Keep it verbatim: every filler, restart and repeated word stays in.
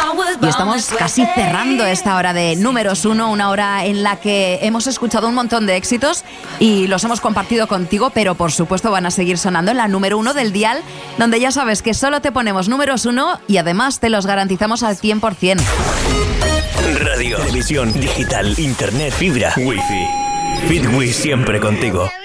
Y estamos casi cerrando esta hora de números uno, una hora en la que hemos escuchado un montón de éxitos y los hemos compartido contigo, pero por supuesto van a seguir sonando en la número uno del dial, donde ya sabes que solo te ponemos números uno y además te los garantizamos al cien por ciento. Radio, televisión, digital, internet, fibra, wifi. Fitwi siempre contigo.